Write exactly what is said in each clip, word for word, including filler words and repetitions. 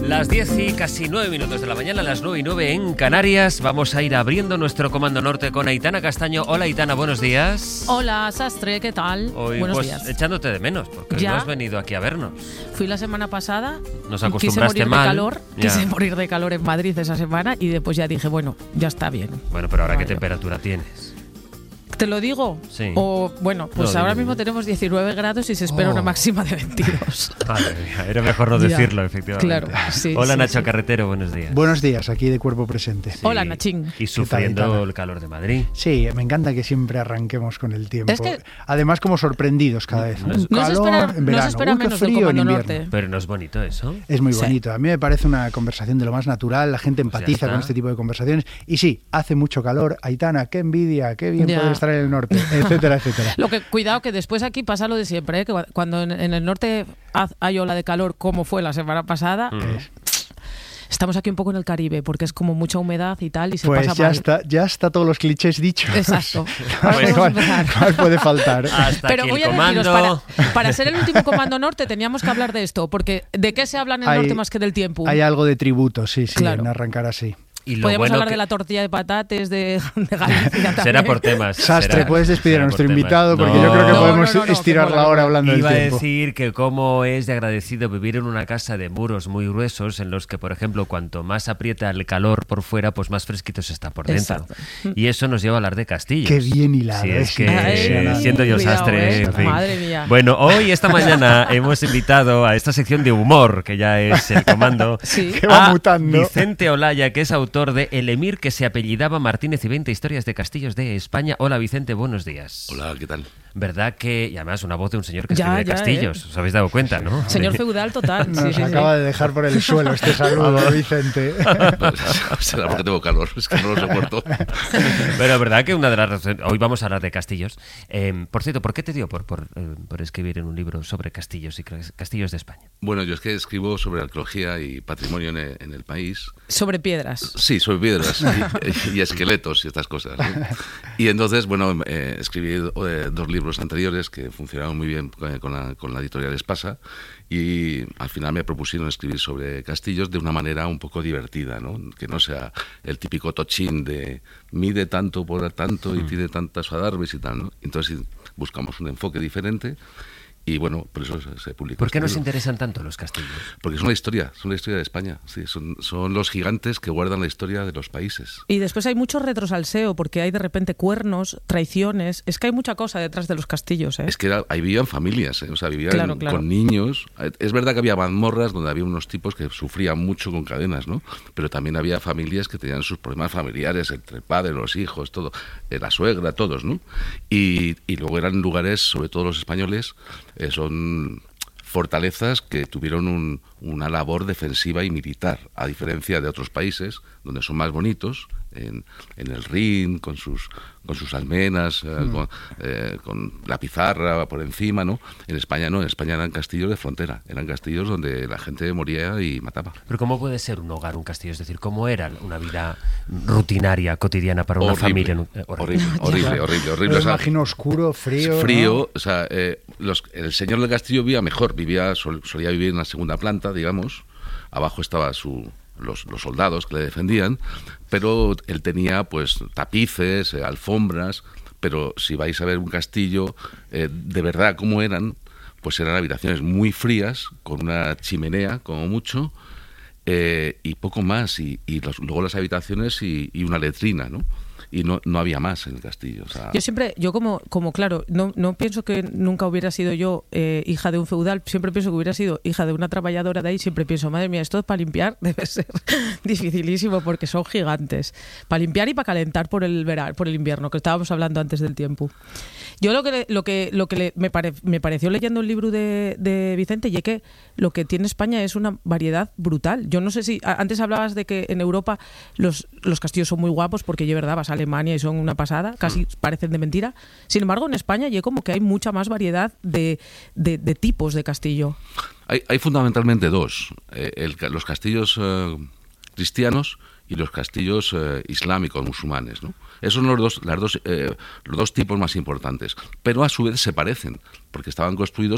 Las diez y casi nueve minutos de la mañana, las nueve y nueve en Canarias. Vamos a ir abriendo nuestro Comando Norte con Aitana Castaño. Hola, Aitana, buenos días. Hola, Sastre, ¿qué tal? Hoy, buenos pues, días. Echándote de menos, porque ¿Ya? no has venido aquí a vernos. Fui la semana pasada. Nos acostumbraste quise morir mal. De calor, ya. Quise morir de calor en Madrid esa semana y después ya dije, bueno, ya está bien. Bueno, pero ahora, Vale. ¿qué temperatura tienes? ¿Te lo digo? Sí. O, bueno, pues No, ahora dime. mismo tenemos diecinueve grados y se espera Oh. una máxima de veintidós. Madre mía, era mejor no Ya. decirlo, efectivamente. Claro, sí, Hola, sí, Nacho sí. Carretero, buenos días. Buenos días, aquí de cuerpo presente. Sí. Hola, Nachín. Y sufriendo Aitana? el calor de Madrid. Sí, me encanta que siempre arranquemos con el tiempo. Es que- Además, como sorprendidos cada vez. No Un es- No se calor espera, en no verano, se espera uy, qué menos del frío en Comando invierno. Norte. Pero no es bonito eso. Es muy Sí. bonito. A mí me parece una conversación de lo más natural. La gente Pues ya empatiza está. con este tipo de conversaciones. Y sí, hace mucho calor. Aitana, qué envidia, qué bien Ya. poder estar en el norte, etcétera, etcétera. Lo que, cuidado, que después aquí pasa lo de siempre, ¿eh? Que cua- cuando en, en el norte haz- hay ola de calor, como fue la semana pasada, Mm. Es- estamos aquí un poco en el Caribe, porque es como mucha humedad y tal, y se Pues pasa ya mal. está, ya está todos los clichés dichos. Exacto. ¿Cuál, Vamos a cuál- empezar. cuál puede faltar? Hasta Pero aquí voy el a comando. deciros, para, para ser el último Comando Norte teníamos que hablar de esto, porque ¿de qué se habla en el Hay- norte más que del tiempo? Hay algo de tributo, sí, sí, Claro. en arrancar así. Y lo Podríamos bueno hablar que- de la tortilla de patates de, de Galicia también. Será por temas. Sastre, será- puedes despedir será a por nuestro temas. invitado porque No. yo creo que No, podemos no, no, no, estirar que la mola, hora mola. hablando Iba a del tiempo. decir que cómo es de agradecido vivir en una casa de muros muy gruesos en los que, por ejemplo, cuanto más aprieta el calor por fuera, pues más fresquito se está por dentro. Exacto. Y eso nos lleva a hablar de castillos. Qué bien hilado, Sí, es es que impresionante. siento yo Cuidado, sastre. ¿eh? En fin. Madre mía. Bueno, hoy, esta mañana, hemos invitado a esta sección de humor, que ya es el comando, Sí. Que va a mutando. Vicente Olaya, que es autor de El Emir que se apellidaba Martínez y veinte historias de castillos de España. Hola, Vicente, buenos días. Hola, ¿qué tal? ¿Verdad que, y además una voz de un señor que Ya, escribe de ya, castillos? ¿eh? ¿Os habéis dado cuenta, no? Señor feudal total. Nos sí, sí, sí. acaba de dejar por el suelo este saludo, Vicente. Será porque tengo calor, es que no lo soporto. Pero verdad que una de las razones... Hoy vamos a hablar de castillos. Eh, por cierto, ¿por qué te dio por, por, eh, por escribir en un libro sobre castillos y cras- castillos de España? Bueno, yo es que escribo sobre arqueología y patrimonio en el, en el país. Sobre piedras. Sí, sobre piedras y, y esqueletos y estas cosas, ¿no? Y entonces, bueno, eh, escribí eh, dos libros anteriores que funcionaron muy bien con, con la, con la editorial Espasa y al final me propusieron escribir sobre castillos de una manera un poco divertida, ¿no? Que no sea el típico tochín de mide tanto por tanto y tiene tantas adarves y tal, ¿no? Entonces buscamos un enfoque diferente. Y bueno, por eso se, se publicó. ¿Por qué este nos libro. interesan tanto los castillos? Porque son la historia, son la historia de España. Sí, son, son los gigantes que guardan la historia de los países. Y después hay mucho retrosalseo, porque hay de repente cuernos, traiciones. Es que hay mucha cosa detrás de los castillos, ¿eh? Es que era, ahí vivían familias, ¿eh? O sea, vivían Claro, claro. con niños. Es verdad que había mazmorras donde había unos tipos que sufrían mucho con cadenas, ¿no? Pero también había familias que tenían sus problemas familiares, entre el padre, los hijos, todo, eh, la suegra, todos, ¿no? Y, y luego eran lugares, sobre todo los españoles, eh, son fortalezas que tuvieron un, una labor defensiva y militar, a diferencia de otros países donde son más bonitos, en, en el Rin, con sus con sus almenas, eh, con, eh, con la pizarra por encima, ¿no? En España no, en España eran castillos de frontera, eran castillos donde la gente moría y mataba. Pero ¿cómo puede ser un hogar, un castillo? Es decir, ¿cómo era una vida rutinaria, cotidiana para una Horrible, familia? en un- eh, horrible, horrible, horrible, horrible. Me O sea, imagino oscuro, frío. frío, ¿no? o sea, eh, los, el señor del castillo vivía mejor, vivía sol- solía vivir en la segunda planta, digamos, abajo estaba su los, los soldados que le defendían, pero él tenía pues tapices, eh, alfombras, pero si vais a ver un castillo, eh, de verdad cómo eran, pues eran habitaciones muy frías, con una chimenea como mucho, eh, y poco más, y, y los- luego las habitaciones y, y una letrina, ¿no? Y no, no había más en el castillo. O sea, Yo siempre, yo como, como claro, no, no pienso que nunca hubiera sido yo eh, hija de un feudal, siempre pienso que hubiera sido hija de una trabajadora de ahí, siempre pienso, madre mía, esto para limpiar debe ser dificilísimo porque son gigantes. Para limpiar y para calentar por el verano, por el invierno, que estábamos hablando antes del tiempo. Yo lo que le- lo que lo que le- me, pare- me pareció leyendo el libro de, de Vicente, y es que lo que tiene España es una variedad brutal. Yo no sé si a- antes hablabas de que en Europa los, los castillos son muy guapos porque es verdad, vas a Alemania y son una pasada, casi parecen de mentira. Sin embargo, en España ya como que hay mucha más variedad de, de, de tipos de castillo. Hay, hay fundamentalmente dos, eh, el ca- los castillos eh, cristianos y los castillos eh, islámicos, musulmanes, ¿no? Esos son los dos, las dos, eh, los dos tipos más importantes, pero a su vez se parecen, porque estaban construidos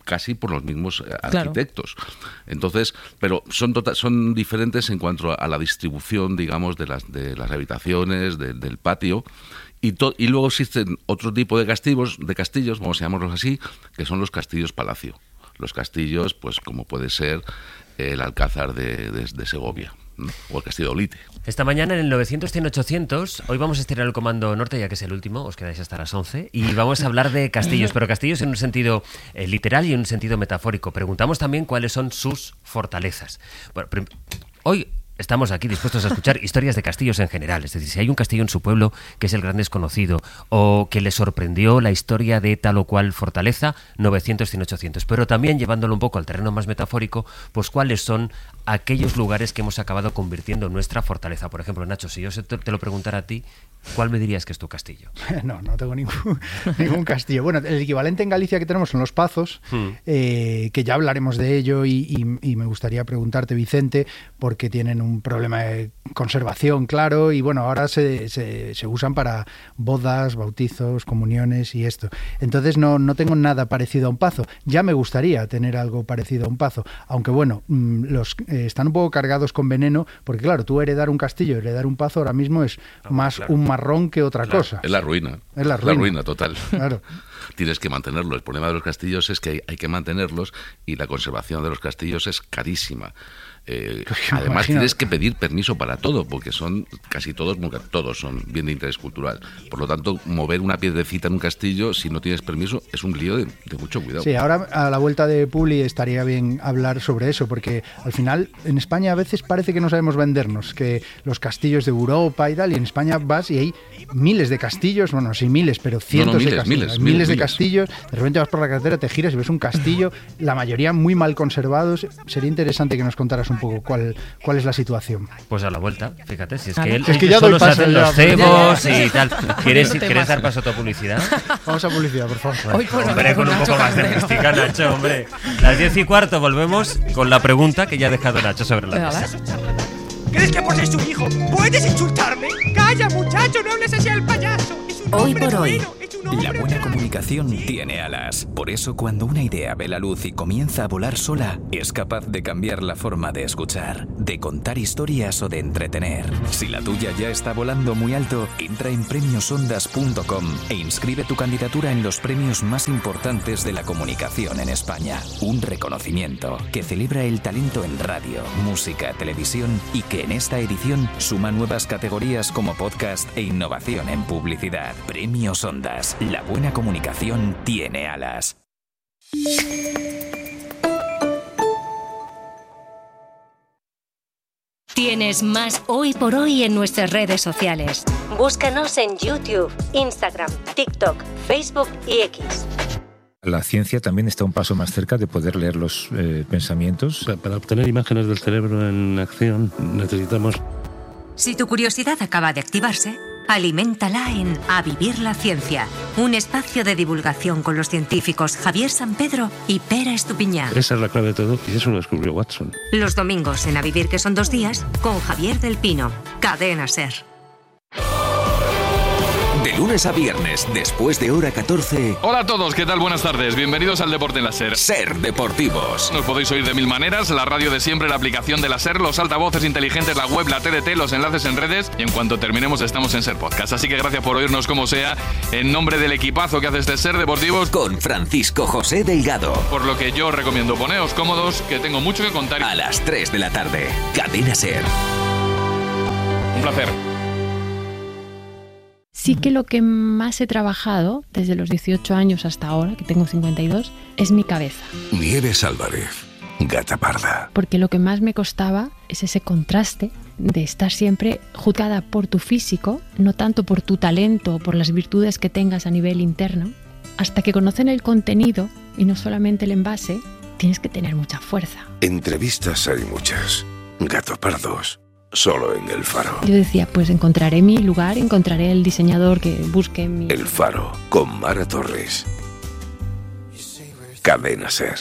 casi por los mismos eh, Claro. arquitectos. Entonces, pero son tota- son diferentes en cuanto a la distribución, digamos, de las de las habitaciones, de- del patio. Y, to- y luego existen otro tipo de castillos, de castillos, vamos a llamarlos así, que son los castillos palacio. Los castillos, pues como puede ser el Alcázar de, de, de Segovia, ¿no? O el Castillo de Olite. Esta mañana en el novecientos cien ochocientos, hoy vamos a estirar el comando norte, ya que es el último, os quedáis hasta las once, y vamos a hablar de castillos, pero castillos en un sentido eh, literal y en un sentido metafórico. Preguntamos también cuáles son sus fortalezas. Bueno, prim- hoy estamos aquí dispuestos a escuchar historias de castillos en general, es decir, si hay un castillo en su pueblo que es el gran desconocido o que le sorprendió la historia de tal o cual fortaleza, novecientos cien ochocientos, pero también llevándolo un poco al terreno más metafórico, pues cuáles son aquellos lugares que hemos acabado convirtiendo en nuestra fortaleza. Por ejemplo, Nacho, si yo te te lo preguntara a ti, ¿cuál me dirías que es tu castillo? No, no tengo ningún, ningún castillo. Bueno, el equivalente en Galicia que tenemos son los Pazos, Hmm. eh, que ya hablaremos de ello y, y- y me gustaría preguntarte, Vicente, porque tienen un problema de conservación, claro, y bueno, ahora se, se, se usan para bodas, bautizos, comuniones y esto. Entonces no, no tengo nada parecido a un pazo. Ya me gustaría tener algo parecido a un pazo, aunque bueno, mm, los eh, están un poco cargados con veneno, porque claro, tú heredar un castillo, heredar un pazo ahora mismo es Ah, más claro. un marrón que otra Claro, cosa. Es la ruina. Es la ruina. total. Claro. Tienes que mantenerlo. El problema de los castillos es que hay, hay que mantenerlos y la conservación de los castillos es carísima. Eh, Pues que me además imagino. tienes que pedir permiso para todo, porque son casi todos, nunca- todos son bien de interés cultural. Por lo tanto, mover una piedrecita en un castillo si no tienes permiso es un lío de, de mucho cuidado. Sí, ahora a la vuelta de Publi estaría bien hablar sobre eso, porque al final en España a veces parece que no sabemos vendernos, que los castillos de Europa y tal, y en España vas y hay miles de castillos, bueno, sí miles, pero cientos miles, de castillos, miles, hay miles, miles de miles. castillos, de repente vas por la carretera, te giras y ves un castillo, la mayoría muy mal conservados. Sería interesante que nos contaras un poco cuál, cuál es la situación. Pues a la vuelta, fíjate, si es Claro. que él Es que ellos ya doy solo se paso hacen ya, los pero- cebos Ya, ya. y tal. ¿Quieres, No te ¿quieres dar pases. paso a tu publicidad? Vamos a publicidad, por favor. Hoy por hoy, Hombre, con un Nacho poco más de Candelo. mística, Nacho, hombre. Las diez y cuarto volvemos con la pregunta que ya ha dejado Nacho sobre la Venga, mesa. ¿Crees que por ser su hijo puedes insultarme? ¡Calla, muchacho! ¡No hables así al payaso! ¡Es un Hoy hombre por hoy, bueno! ¡Es un hombre la buena bueno! comunicación tiene alas. Por eso, cuando una idea ve la luz y comienza a volar sola, es capaz de cambiar la forma de escuchar, de contar historias o de entretener. Si la tuya ya está volando muy alto, entra en premios ondas punto com e inscribe tu candidatura en los premios más importantes de la comunicación en España. Un reconocimiento que celebra el talento en radio, música, televisión y que en esta edición suma nuevas categorías como podcast e innovación en publicidad. Premios Ondas. La buena comunicación tiene alas. Tienes más Hoy por Hoy en nuestras redes sociales. Búscanos en YouTube, Instagram, TikTok, Facebook y X. La ciencia también está un paso más cerca de poder leer los eh, pensamientos. Pa- Para obtener imágenes del cerebro en acción necesitamos... Si tu curiosidad acaba de activarse, aliméntala en A Vivir la Ciencia, un espacio de divulgación con los científicos Javier Sampedro y Pera Estupiñán. Esa es la clave de todo y eso lo descubrió Watson. Los domingos en A Vivir, que son dos días, con Javier del Pino. Cadena SER. De lunes a viernes, después de hora catorce, Hola a todos, ¿qué tal? Buenas tardes. Bienvenidos al Deporte en la SER. Ser Deportivos. Nos podéis oír de mil maneras, la radio de siempre, la aplicación de la SER, los altavoces inteligentes, la web, la T D T, los enlaces en redes y en cuanto terminemos estamos en SER Podcast. Así que gracias por oírnos como sea, en nombre del equipazo que hace este Ser Deportivos. Con Francisco José Delgado. Por lo que yo os recomiendo poneos cómodos, que tengo mucho que contar. A las tres de la tarde, Cadena SER. Un placer. Sí que lo que más he trabajado desde los dieciocho años hasta ahora, que tengo cincuenta y dos, es mi cabeza. Nieves Álvarez, Gata Parda. Porque lo que más me costaba es ese contraste de estar siempre juzgada por tu físico, no tanto por tu talento o por las virtudes que tengas a nivel interno. Hasta que conocen el contenido y no solamente el envase, tienes que tener mucha fuerza. Entrevistas hay muchas. Gato Pardos, solo en El Faro. Yo decía, pues encontraré mi lugar, encontraré el diseñador que busque mi... El Faro, con Mara Torres. Cadena SER.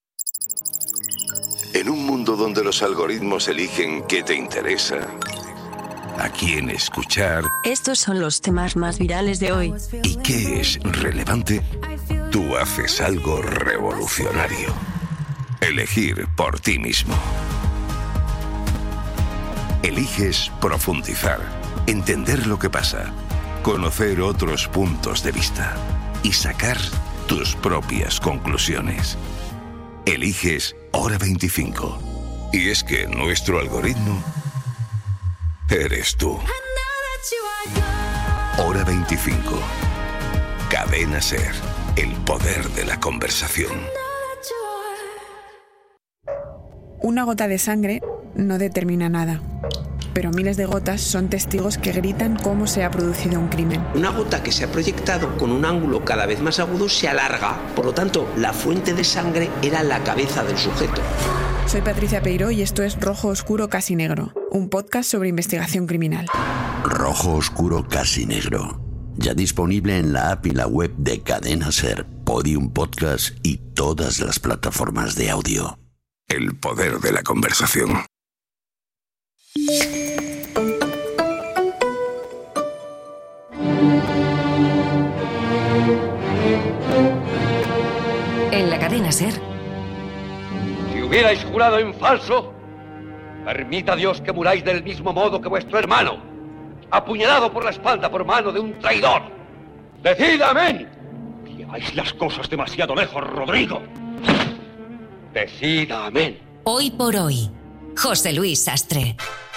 En un mundo donde los algoritmos eligen qué te interesa, a quién escuchar Estos son los temas más virales de hoy. y qué es relevante, tú haces algo revolucionario. Elegir por ti mismo. Eliges profundizar, entender lo que pasa, conocer otros puntos de vista y sacar tus propias conclusiones. Eliges Hora veinticinco. Y es que nuestro algoritmo eres tú. Hora veinticinco. Cadena SER. El poder de la conversación. Una gota de sangre no determina nada, pero miles de gotas son testigos que gritan cómo se ha producido un crimen. Una gota que se ha proyectado con un ángulo cada vez más agudo se alarga, por lo tanto, la fuente de sangre era la cabeza del sujeto. Soy Patricia Peiró y esto es Rojo Oscuro Casi Negro, un podcast sobre investigación criminal. Rojo Oscuro Casi Negro, ya disponible en la app y la web de Cadena SER, Podium Podcast y todas las plataformas de audio. El poder de la conversación. En la Cadena SER. Si hubierais jurado en falso, permita Dios que muráis del mismo modo que vuestro hermano, apuñalado por la espalda por mano de un traidor. ¡Decid amén! Lleváis las cosas demasiado lejos, Rodrigo. Decid amén. Hoy por hoy, José Luis Sastre.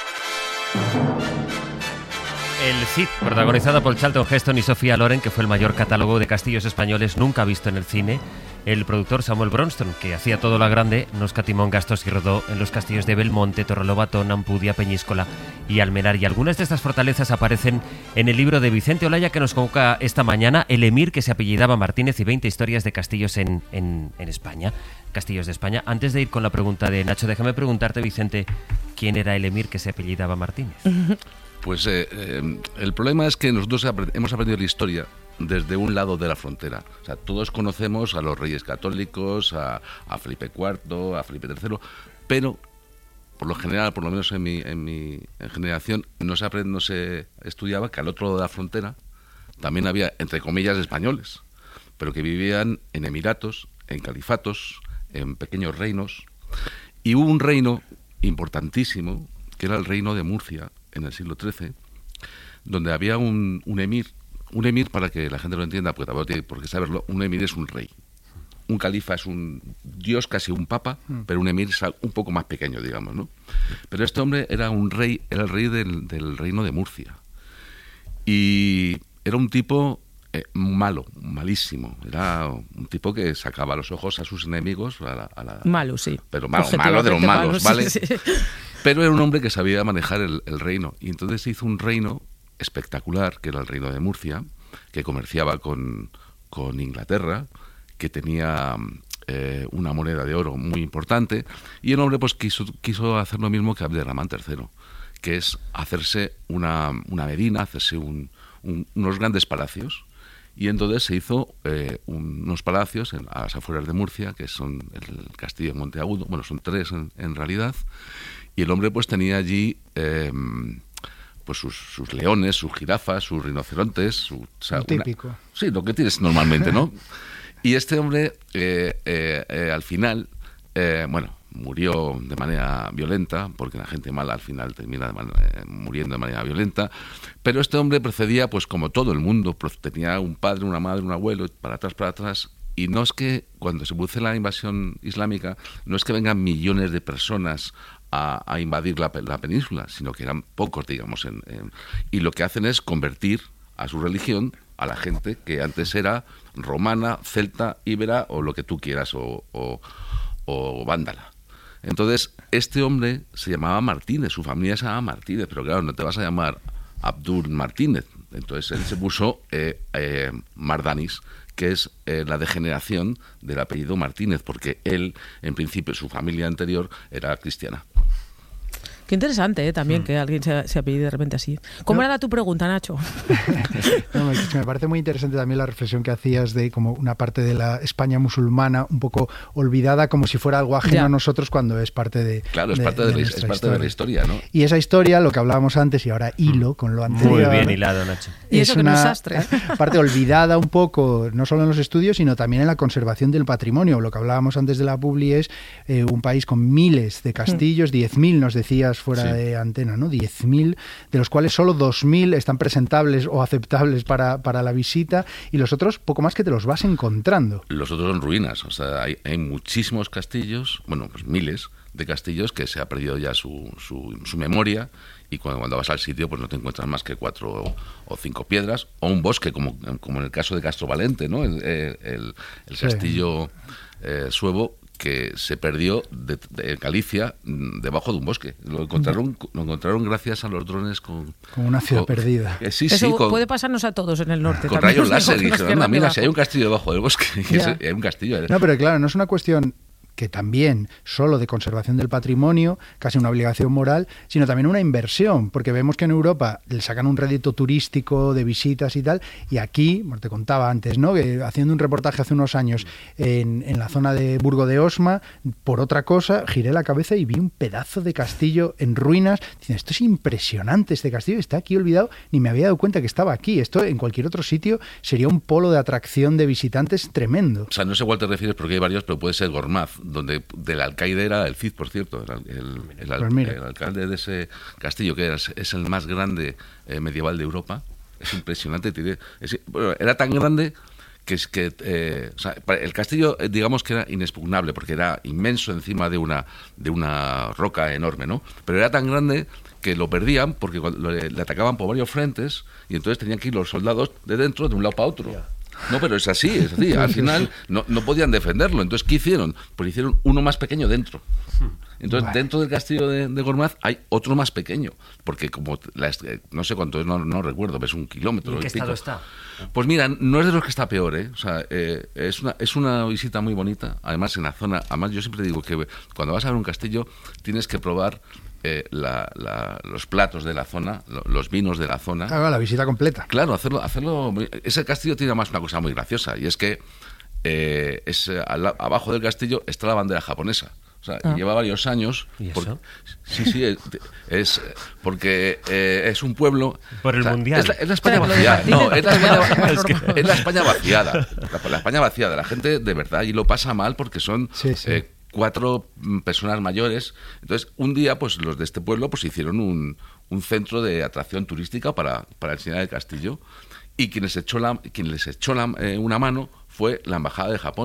El Cid, protagonizada por Charlton Heston y Sofía Loren, que fue el mayor catálogo de castillos españoles nunca visto en el cine. El productor Samuel Bronston, que hacía todo lo grande, no escatimó en gastos y rodó en los castillos de Belmonte, Torrelobatón, Ampudia, Peñíscola y Almenar. Y algunas de estas fortalezas aparecen en el libro de Vicente Olaya, que nos convoca esta mañana, El emir que se apellidaba Martínez y veinte historias de castillos en, en, en España. Castillos de España. Antes de ir con la pregunta de Nacho, déjame preguntarte, Vicente, ¿quién era el emir que se apellidaba Martínez? Pues eh, eh, el problema es que nosotros hemos aprendido la historia desde un lado de la frontera. O sea, todos conocemos a los reyes católicos, a, a Felipe cuarto, a Felipe tercero, pero por lo general, por lo menos en mi, en mi en generación, no se, aprend, no se estudiaba que al otro lado de la frontera también había, entre comillas, españoles, pero que vivían en emiratos, en califatos, en pequeños reinos. Y hubo un reino importantísimo, que era el reino de Murcia, en el siglo trece, donde había un, un emir, un emir, para que la gente lo entienda, porque tampoco tiene por qué saberlo, un emir es un rey. Un califa es un dios, casi un papa, pero un emir es un poco más pequeño, digamos, ¿no? Pero este hombre era un rey, era el rey del, del reino de Murcia. Y era un tipo eh, malo, malísimo. Era un tipo que sacaba los ojos a sus enemigos. A la, a la, malo, sí. Pero malo, malo de los malos, malo, ¿vale? Sí, sí. Pero era un hombre que sabía manejar el, el reino. Y entonces se hizo un reino espectacular, que era el reino de Murcia, que comerciaba con, con Inglaterra, que tenía eh, una moneda de oro muy importante. Y el hombre pues quiso, quiso hacer lo mismo que Abderramán tercero, que es hacerse una, una medina, hacerse un, un, unos grandes palacios. Y entonces se hizo eh, un, unos palacios en, a las afueras de Murcia, que son el castillo de Monteagudo, bueno, son tres en, en realidad. Y el hombre pues tenía allí eh, pues sus, sus leones, sus jirafas, sus rinocerontes. Su, o sea, lo típico. Una, sí, lo que tienes normalmente, ¿no? Y este hombre, eh, eh, eh, al final, eh, bueno, murió de manera violenta, porque la gente mala al final termina de manera, eh, muriendo de manera violenta. Pero este hombre procedía, pues como todo el mundo, tenía un padre, una madre, un abuelo, para atrás, para atrás. Y no es que cuando se produce la invasión islámica, no es que vengan millones de personas a, a invadir la, la península, sino que eran pocos, digamos. En, en, y lo que hacen es convertir a su religión a la gente que antes era romana, celta, íbera o lo que tú quieras, o, o, o vándala. Entonces, este hombre se llamaba Martínez, su familia se llamaba Martínez, pero claro, no te vas a llamar Abdul Martínez. Entonces él se puso eh, eh, Mardanis, que es eh, la degeneración del apellido Martínez, porque él, en principio, su familia anterior era cristiana. Qué interesante, ¿eh? También mm. que alguien se, se apellide de repente así. ¿Cómo no. era tu pregunta, Nacho? No, me, me parece muy interesante también la reflexión que hacías de como una parte de la España musulmana un poco olvidada, como si fuera algo ajeno ya. a nosotros cuando es parte de Claro, es de, parte de, de, de, la, es parte de la historia, ¿no? Y esa historia, lo que hablábamos antes y ahora hilo con lo anterior. Muy bien hilado, Nacho. Y eso es que una no es sastre. parte olvidada un poco, no solo en los estudios, sino también en la conservación del patrimonio. Lo que hablábamos antes de la publi es eh, un país con miles de castillos, mm. diez mil nos decías fuera sí. de antena, ¿no? diez mil, de los cuales solo dos mil están presentables o aceptables para, para la visita, y los otros poco más que te los vas encontrando. Los otros son ruinas, o sea, hay, hay muchísimos castillos, bueno, pues miles de castillos que se ha perdido ya su, su, su memoria, y cuando, cuando vas al sitio pues no te encuentras más que cuatro o cinco piedras, o un bosque, como, como en el caso de Castro Valente, ¿no? El, el, el sí. castillo eh, suevo, que se perdió de, de Galicia debajo de un bosque. Lo encontraron, lo encontraron gracias a los drones con... Como una ciudad con, perdida. Eh, sí, Eso sí, con, puede pasarnos a todos en el norte. Con también. rayos láser. Y dijeron, mira, si hay un castillo debajo del bosque. Y ese, hay un castillo. No, pero claro, no es una cuestión que también solo de conservación del patrimonio, casi una obligación moral, sino también una inversión, porque vemos que en Europa le sacan un rédito turístico de visitas y tal, y aquí, como te contaba antes, ¿no? Que haciendo un reportaje hace unos años en, en la zona de Burgo de Osma, por otra cosa, giré la cabeza y vi un pedazo de castillo en ruinas, diciendo, esto es impresionante, este castillo está aquí olvidado, ni me había dado cuenta que estaba aquí, esto en cualquier otro sitio sería un polo de atracción de visitantes tremendo. O sea, no sé a cuál te refieres porque hay varios, pero puede ser Gormaz, donde del alcaide era el Cid, por cierto, el, el, el, al, pues el alcalde de ese castillo, que es, es el más grande eh, medieval de Europa. Es impresionante. Es, bueno, era tan grande que es que eh, o sea, el castillo, digamos que era inexpugnable, porque era inmenso encima de una, de una roca enorme, ¿no? Pero era tan grande que lo perdían porque le, le atacaban por varios frentes, y entonces tenían que ir los soldados de dentro de un lado para otro. Yeah. No, pero es así, es así. Al final no, no podían defenderlo. Entonces, ¿qué hicieron? Pues hicieron uno más pequeño dentro. Entonces, vale. dentro del castillo de, de Gormaz hay otro más pequeño. Porque como, la, no sé cuánto es, no, no recuerdo, es un kilómetro. ¿En qué estado pico. está? Pues mira, no es de los que está peor, ¿eh? O sea, eh, es, una, es una visita muy bonita. Además, en la zona, además yo siempre digo que cuando vas a ver un castillo tienes que probar Eh, la, la, los platos de la zona, lo, los vinos de la zona. Claro, la visita completa. Claro, hacerlo, hacerlo. Ese castillo tiene además una cosa muy graciosa, y es que eh, es, al, abajo del castillo está la bandera japonesa. O sea, ah. lleva varios años. ¿Y por, eso? Sí, sí, es, es porque eh, es un pueblo. Por el o sea, mundial. Es la, es la España vaciada. No, es la España, es, que, es la España vaciada. La, la España vaciada. La gente de verdad y lo pasa mal porque son. Sí, sí. Eh, cuatro personas mayores. Entonces, un día, pues los de este pueblo pues hicieron un, un centro de atracción turística para, para enseñar el castillo, y quien les echó, la, quien les echó la, eh, una mano fue la Embajada de Japón.